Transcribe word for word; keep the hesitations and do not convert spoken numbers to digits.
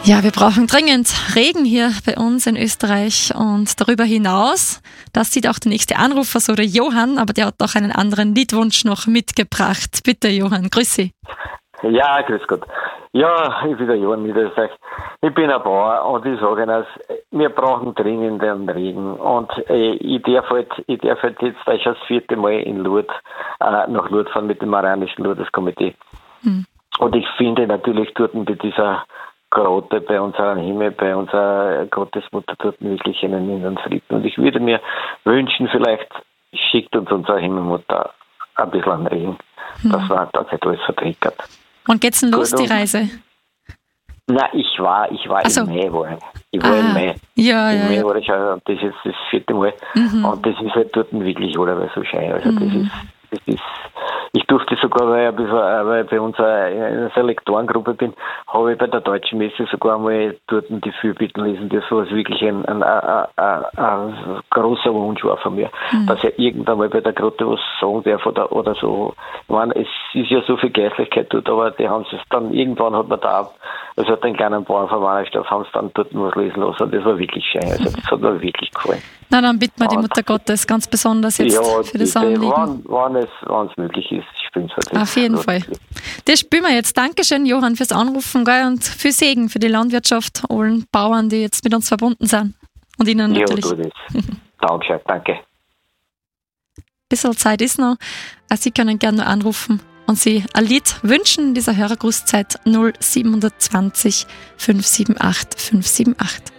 Ja, wir brauchen dringend Regen hier bei uns in Österreich und darüber hinaus, das sieht auch der nächste Anrufer, so der Johann, aber der hat auch einen anderen Liedwunsch noch mitgebracht. Bitte Johann, grüß Sie. Ja, grüß Gott. Ja, ich bin der Johann Niederösterreich. Ich bin ein Bauer und ich sage Ihnen, wir brauchen dringend einen Regen. Und äh, ich darf halt, ich darf halt jetzt schon das vierte Mal in Lourdes, äh, nach Lourdes fahren mit dem Marianischen Lourdes-Komitee. Hm. Und ich finde natürlich dort bei dieser Grotte, bei unserem Himmel, bei unserer Gottesmutter dort wirklich einen inneren Frieden. Und ich würde mir wünschen, vielleicht schickt uns unsere Himmelmutter ein bisschen an Regen, hm. dass man da nicht alles vertriggert. Wann geht's denn los, die Reise? Na, ich war, ich war so. im Mai, war ich. Ich war ah, im Mai. Ja, Im ja, Mai ja. war ich schon, und das ist jetzt das vierte Mal. Mhm. Und das ist halt dort wirklich allerweil so schön. Also mhm. das ist, das ist, ich durfte sogar, weil ich ein bisschen, weil ich bei unserer in einer Selektorengruppe bin, habe ich bei der Deutschen Messe sogar einmal dort die Fürbitten lesen. Das war wirklich ein, ein, ein, ein, ein großer Wunsch war von mir, mhm. dass er irgendwann mal bei der Grotte was sagen darf oder, oder so. Ich meine, es ist ja so viel Geistlichkeit dort, aber die haben es dann, irgendwann hat man da, also hat den kleinen Bauern von Warnestadt, haben es dann dort was lesen lassen und das war wirklich schön. Also das hat mir wirklich gefallen. Na, dann bitten wir die Mutter Gottes ganz besonders jetzt ja, für das Anliegen. Wann, wann, es, wann es möglich ist, spielen es halt. Auf jeden Fall. Das spielen wir jetzt. Dankeschön, Johann, fürs Anrufen, gell, und viel Segen für die Landwirtschaft, allen Bauern, die jetzt mit uns verbunden sind. Und Ihnen natürlich. Ja, du das. Dankeschön, danke. Ein bisschen Zeit ist noch. Sie können gerne noch anrufen und Sie ein Lied wünschen in dieser Hörergrußzeit null sieben zwei null fünf sieben acht fünf sieben acht.